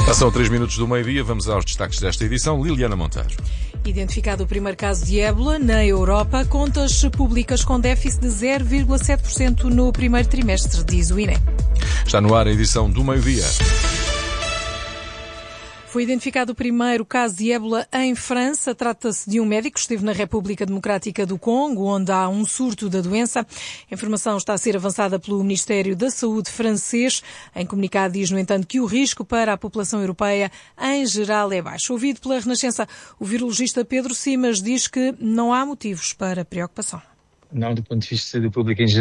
Passam 3 minutos do meio-dia, vamos aos destaques desta edição. Liliana Monteiro. Identificado o primeiro caso de ébola na Europa, contas públicas com déficit de 0,7% no primeiro trimestre, diz o INE. Está no ar a edição do meio-dia. Foi identificado o primeiro caso de ébola em França. Trata-se de um médico que esteve na República Democrática do Congo, onde há um surto da doença. A informação está a ser avançada pelo Ministério da Saúde francês. Em comunicado diz, no entanto, que o risco para a população europeia em geral é baixo. Ouvido pela Renascença, o virologista Pedro Simas diz que não há motivos para preocupação. Não, do ponto de vista de saúde pública em geral.